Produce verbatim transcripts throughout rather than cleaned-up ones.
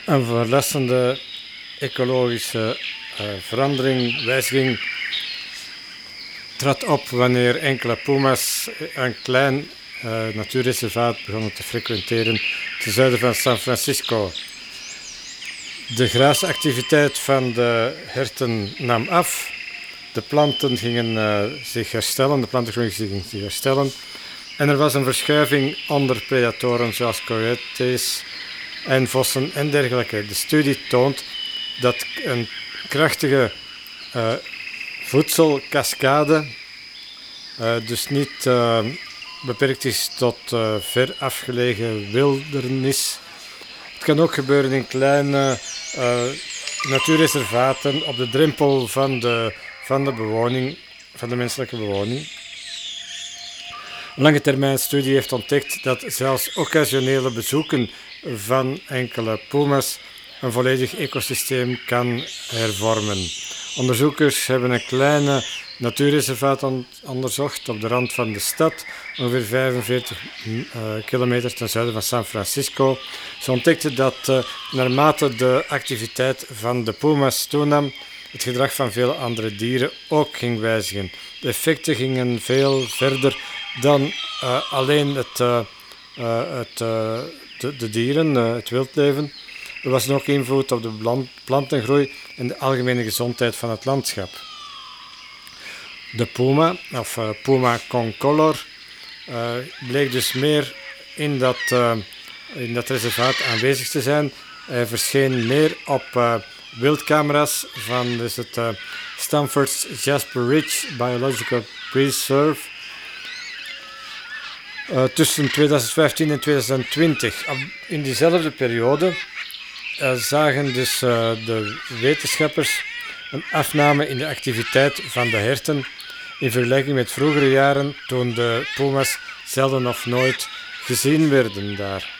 Een verrassende ecologische uh, verandering, wijziging, trad op wanneer enkele puma's een klein uh, natuurreservaat begonnen te frequenteren ten zuiden van San Francisco. De graasactiviteit van de herten nam af, de planten gingen uh, zich herstellen, de plantengroei gingen zich herstellen en er was een verschuiving onder predatoren zoals coyotes en vossen en dergelijke. De studie toont dat een krachtige uh, voedselkaskade uh, dus niet uh, beperkt is tot uh, ver afgelegen wildernis. Het kan ook gebeuren in kleine uh, natuurreservaten op de drempel van de, van de bewoning, van de menselijke bewoning. Een lange termijn studie heeft ontdekt dat zelfs occasionele bezoeken van enkele puma's een volledig ecosysteem kan hervormen. Onderzoekers hebben een kleine natuurreservaat onderzocht op de rand van de stad, ongeveer vijfenveertig uh, kilometer ten zuiden van San Francisco. Ze ontdekten dat uh, naarmate de activiteit van de puma's toenam, het gedrag van vele andere dieren ook ging wijzigen. De effecten gingen veel verder dan uh, alleen het, uh, uh, het, uh, de, de dieren, uh, het wildleven. Er was ook invloed op de plantengroei en de algemene gezondheid van het landschap. De puma, of uh, Puma concolor, uh, bleek dus meer in dat, uh, in dat reservaat aanwezig te zijn. Hij verscheen meer op uh, wildcamera's van dus het uh, Stanford's Jasper Ridge Biological Preserve uh, tussen tweeduizend vijftien en tweeduizend twintig. In diezelfde periode uh, zagen dus uh, de wetenschappers een afname in de activiteit van de herten in vergelijking met vroegere jaren toen de puma's zelden of nooit gezien werden daar.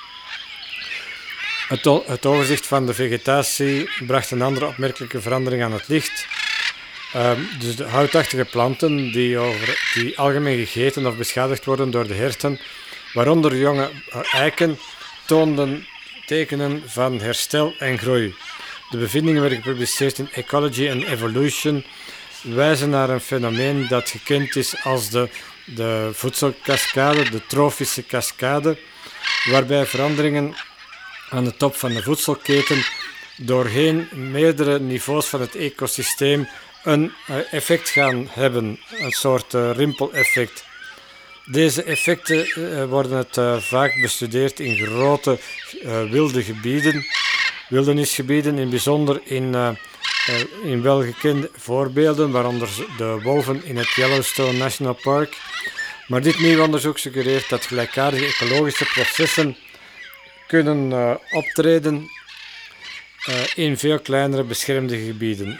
Het, het overzicht van de vegetatie bracht een andere opmerkelijke verandering aan het licht. Uh, dus de houtachtige planten die, over, die algemeen gegeten of beschadigd worden door de herten, waaronder jonge eiken, toonden tekenen van herstel en groei. De bevindingen werden gepubliceerd in Ecology and Evolution, wijzen naar een fenomeen dat gekend is als de, de voedselkaskade, de trofische kaskade, waarbij veranderingen aan de top van de voedselketen doorheen meerdere niveaus van het ecosysteem een effect gaan hebben, een soort uh, rimpeleffect. Deze effecten uh, worden het uh, vaak bestudeerd in grote uh, wilde gebieden, wildernisgebieden, in bijzonder in, uh, uh, in welgekende voorbeelden, waaronder de wolven in het Yellowstone National Park. Maar dit nieuwe onderzoek suggereert dat gelijkaardige ecologische processen kunnen uh, optreden uh, in veel kleinere beschermde gebieden.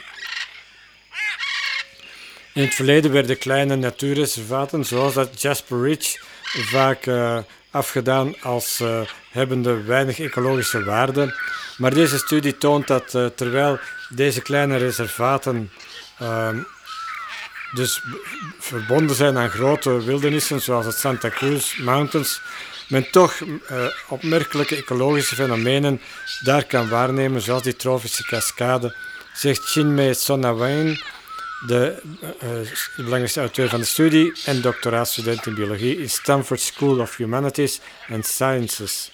In het verleden werden kleine natuurreservaten, zoals dat Jasper Ridge, vaak uh, afgedaan als uh, hebbende weinig ecologische waarde. Maar deze studie toont dat uh, terwijl deze kleine reservaten uh, dus verbonden zijn aan grote wildernissen, zoals het Santa Cruz Mountains, men toch uh, opmerkelijke ecologische fenomenen daar kan waarnemen, zoals die trofische kaskade, zegt Chinmay Sonnawayne, de, uh, de belangrijkste auteur van de studie en doctoraatstudent in biologie in Stanford School of Humanities and Sciences.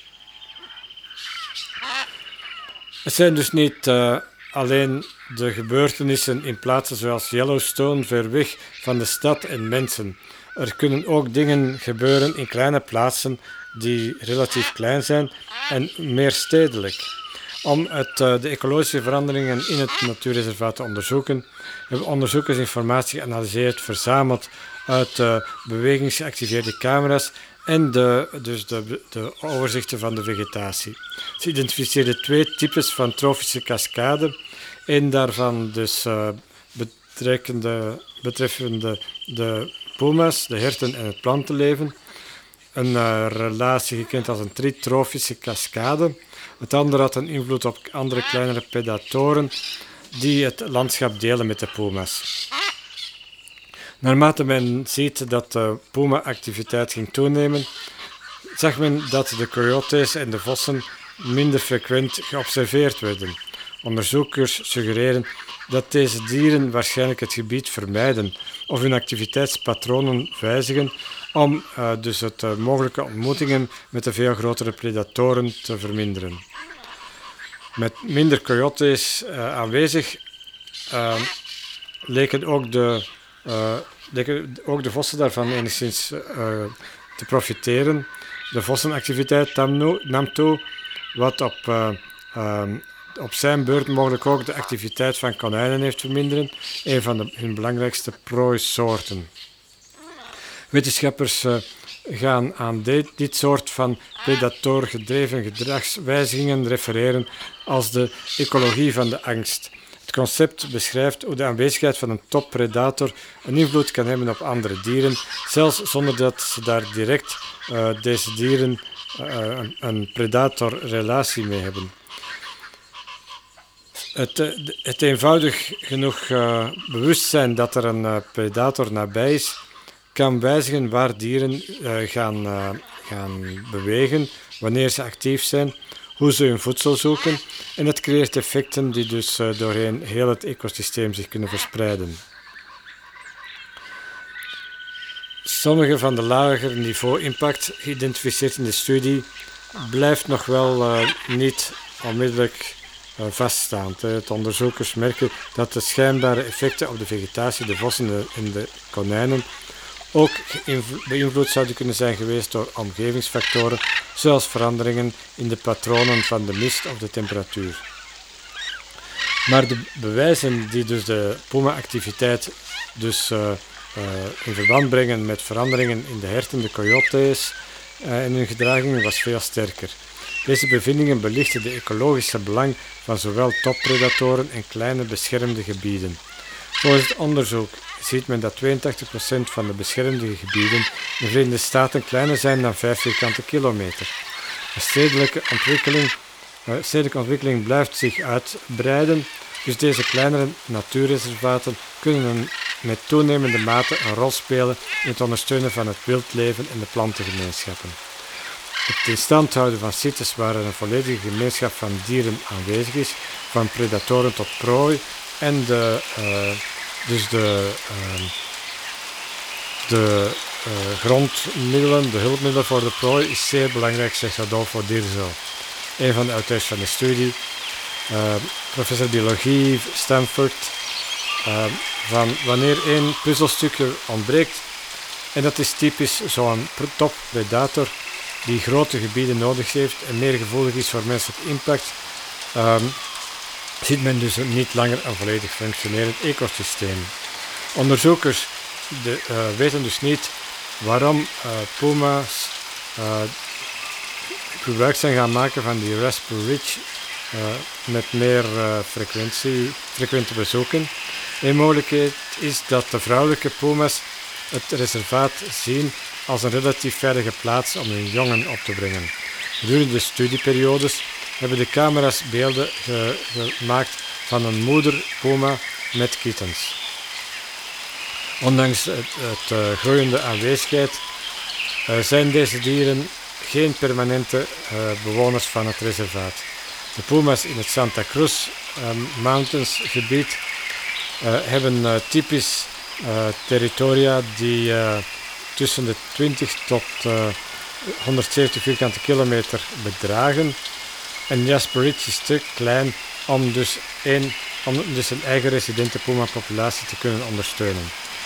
Het zijn dus niet uh, alleen de gebeurtenissen in plaatsen zoals Yellowstone ver weg van de stad en mensen. Er kunnen ook dingen gebeuren in kleine plaatsen die relatief klein zijn en meer stedelijk. Om het, uh, de ecologische veranderingen in het natuurreservaat te onderzoeken, hebben onderzoekers informatie geanalyseerd, verzameld uit uh, bewegingsgeactiveerde camera's en de, dus de, de overzichten van de vegetatie. Ze identificeerden twee types van trofische kaskade. Eén daarvan dus uh, betrekkende, betreffende de puma's, de herten en het plantenleven. Een uh, relatie gekend als een tritrofische kaskade. Het andere had een invloed op andere kleinere predatoren die het landschap delen met de puma's. Naarmate men ziet dat de puma-activiteit ging toenemen, zag men dat de coyotes en de vossen minder frequent geobserveerd werden. Onderzoekers suggereren dat deze dieren waarschijnlijk het gebied vermijden of hun activiteitspatronen wijzigen om uh, dus het uh, mogelijke ontmoetingen met de veel grotere predatoren te verminderen. Met minder coyotes uh, aanwezig uh, leken, ook de, uh, leken ook de vossen daarvan enigszins uh, te profiteren. De vossenactiviteit nam toe, wat op, uh, uh, op zijn beurt mogelijk ook de activiteit van konijnen heeft verminderen, een van de, hun belangrijkste prooisoorten. Wetenschappers uh, gaan aan dit, dit soort van predatorgedreven gedragswijzigingen refereren als de ecologie van de angst. Het concept beschrijft hoe de aanwezigheid van een toppredator een invloed kan hebben op andere dieren, zelfs zonder dat ze daar direct uh, deze dieren uh, een, een predatorrelatie mee hebben. Het, het eenvoudig genoeg uh, bewustzijn dat er een uh, predator nabij is, kan wijzigen waar dieren uh, gaan, uh, gaan bewegen, wanneer ze actief zijn, hoe ze hun voedsel zoeken, en het creëert effecten die dus uh, doorheen heel het ecosysteem zich kunnen verspreiden. Sommige van de lager niveau impact geïdentificeerd in de studie blijft nog wel uh, niet onmiddellijk uh, vaststaand. Het onderzoekers merken dat de schijnbare effecten op de vegetatie, de vossen en de konijnen ook beïnvloed zouden kunnen zijn geweest door omgevingsfactoren, zoals veranderingen in de patronen van de mist of de temperatuur. Maar de bewijzen die dus de puma-activiteit dus uh, uh, in verband brengen met veranderingen in de herten, de coyotes uh, en hun gedragingen was veel sterker. Deze bevindingen belichten de ecologische belang van zowel toppredatoren en kleine beschermde gebieden. Volgens het onderzoek ziet men dat tweeëntachtig procent van de beschermde gebieden in de Verenigde Staten kleiner zijn dan vijf vierkante kilometer. De stedelijke ontwikkeling, uh, stedelijke ontwikkeling blijft zich uitbreiden, dus deze kleinere natuurreservaten kunnen met toenemende mate een rol spelen in het ondersteunen van het wildleven en de plantengemeenschappen. Het in stand houden van sites waar er een volledige gemeenschap van dieren aanwezig is, van predatoren tot prooi, en de, uh, dus de, uh, de uh, grondmiddelen, de hulpmiddelen voor de prooi, is zeer belangrijk, zegt Adolfo Dirzo, een van de auteurs van de studie, uh, professor biologie, Stanford, uh, van wanneer één puzzelstukje ontbreekt, en dat is typisch zo'n toppredator die grote gebieden nodig heeft en meer gevoelig is voor menselijk impact, um, ziet men dus niet langer een volledig functionerend ecosysteem. Onderzoekers de, uh, weten dus niet waarom uh, puma's uh, gebruik zijn gaan maken van die Raspberry Ridge uh, met meer uh, frequentie, frequente bezoeken. Een mogelijkheid is dat de vrouwelijke puma's het reservaat zien als een relatief veilige plaats om hun jongen op te brengen. Gedurende de studieperiodes hebben de camera's beelden ge- gemaakt van een moeder puma met kittens. Ondanks het, het uh, groeiende aanwezigheid uh, zijn deze dieren geen permanente uh, bewoners van het reservaat. De puma's in het Santa Cruz uh, Mountains gebied uh, hebben uh, typisch uh, territoria die uh, tussen de twintig tot uh, honderdzeventig vierkante kilometer bedragen. En Jasper Ridge is te klein om dus, een, om dus een eigen residente puma-populatie te kunnen ondersteunen.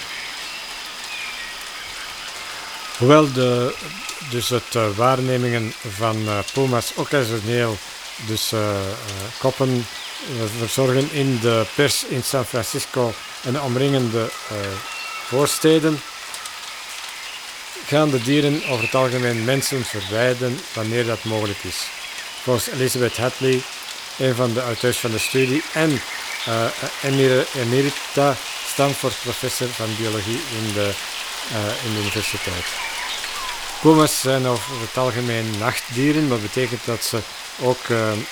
Hoewel de, dus het uh, waarnemingen van uh, puma's occasioneel dus, uh, uh, koppen uh, verzorgen in de pers in San Francisco en de omringende uh, voorsteden, gaan de dieren over het algemeen mensen verwijden wanneer dat mogelijk is. Volgens Elizabeth Hadley, een van de auteurs van de studie, en uh, Emir, Emerita Stanford professor van biologie in de, uh, in de universiteit. Puma's zijn over het algemeen nachtdieren, dat betekent dat ze ook uh, uh,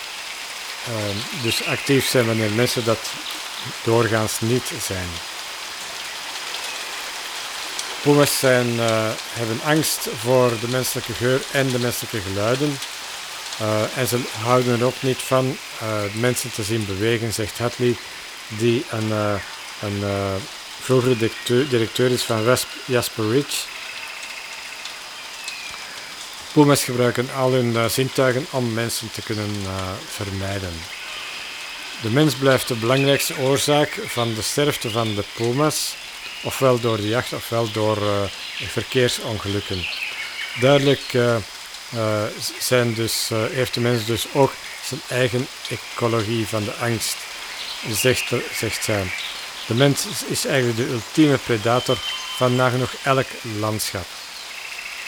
dus actief zijn wanneer mensen dat doorgaans niet zijn. Puma's zijn, uh, hebben angst voor de menselijke geur en de menselijke geluiden. Uh, en ze houden er ook niet van uh, mensen te zien bewegen, zegt Hadley, die een, uh, een uh, vroegere directeur, directeur is van Jasper Ridge. Puma's gebruiken al hun uh, zintuigen om mensen te kunnen uh, vermijden. De mens blijft de belangrijkste oorzaak van de sterfte van de puma's, ofwel door de jacht ofwel door uh, verkeersongelukken. Duidelijk uh, uh, zijn dus, uh, heeft de mens dus ook zijn eigen ecologie van de angst, zegt, zegt zij. De mens is eigenlijk de ultieme predator van nagenoeg elk landschap.